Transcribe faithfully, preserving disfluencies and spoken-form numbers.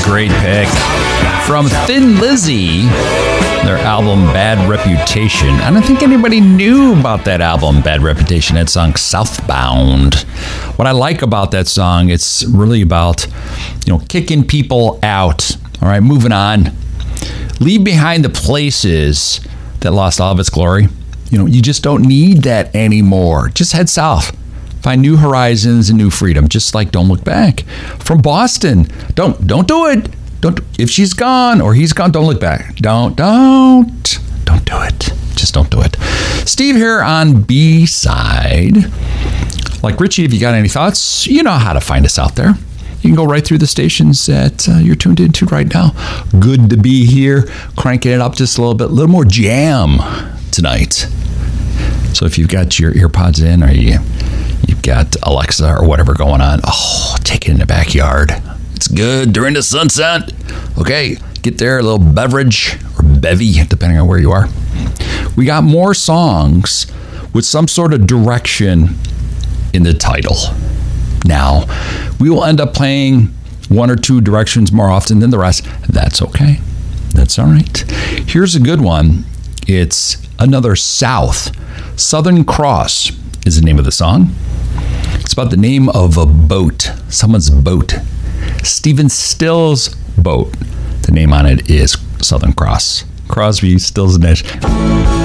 great pick. From Thin Lizzy, their album Bad Reputation. I don't think anybody knew about that album, Bad Reputation, that song Southbound. What I like about that song, it's really about, you know, kicking people out. All right, moving on. Leave behind the places that lost all of its glory. You know, you just don't need that anymore. Just head south. Find new horizons and new freedom, just like Don't Look Back. From Boston, don't don't do it. Don't if she's gone or he's gone, don't look back. Don't don't don't do it. Just don't do it. Steve here on B-side. Like Richie, if you got any thoughts, you know how to find us out there. You can go right through the stations that uh, you're tuned into right now. Good to be here, cranking it up just a little bit, a little more jam tonight. So if you've got your earpods in or you, you've got Alexa or whatever going on, oh, take it in the backyard. It's good during the sunset. Okay, get there, a little beverage or bevy, depending on where you are. We got more songs with some sort of direction in the title. Now, we will end up playing one or two directions more often than the rest. That's okay. That's all right. Here's a good one. It's another South. Southern Cross is the name of the song. It's about the name of a boat, someone's boat. Stephen Stills' boat. The name on it is Southern Cross. Crosby, Stills, and Nash.